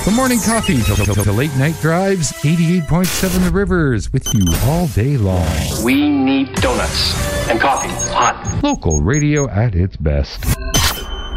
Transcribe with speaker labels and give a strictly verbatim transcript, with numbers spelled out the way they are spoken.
Speaker 1: From morning coffee to, to, to late night drives, eighty-eight point seven The Rivers with you all day long.
Speaker 2: We need donuts and coffee hot.
Speaker 1: Local radio at its best.